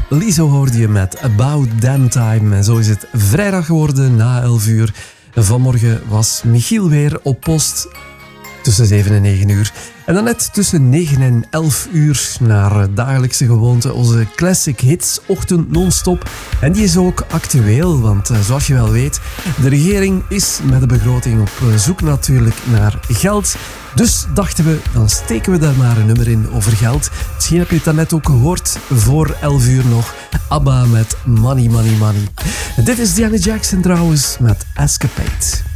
Lizzo hoorde je met About Damn Time. En zo is het vrijdag geworden na 11 uur. En vanmorgen was Michiel weer op post tussen 7 en 9 uur. En dan net tussen 9 en 11 uur naar dagelijkse gewoonte onze Classic Hits ochtend non-stop. En die is ook actueel, want zoals je wel weet, de regering is met de begroting op zoek natuurlijk naar geld. Dus dachten we, dan steken we daar maar een nummer in over geld. Misschien heb je het daarnet ook gehoord, voor 11 uur nog. ABBA met Money, Money, Money. En dit is Janet Jackson trouwens met Escapade.